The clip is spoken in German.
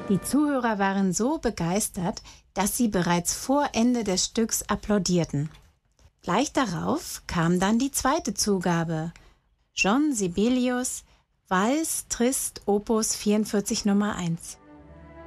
Die Zuhörer waren so begeistert, dass sie bereits vor Ende des Stücks applaudierten. Gleich darauf kam dann die zweite Zugabe. John Sibelius, Valse Triste Opus 44 Nummer 1.